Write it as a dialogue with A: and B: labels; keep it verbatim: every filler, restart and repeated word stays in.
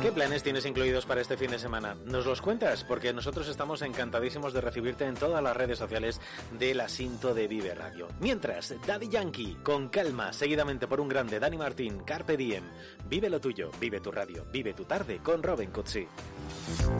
A: ¿Qué planes tienes incluidos para este fin de semana? ¿Nos los cuentas? Porque nosotros estamos encantadísimos de recibirte en todas las redes sociales del Asinto de Vive Radio. Mientras, Daddy Yankee, con calma, seguidamente por un grande Dani Martín, Carpe Diem. Vive lo tuyo, vive tu radio, vive tu tarde con Robin Cutsi.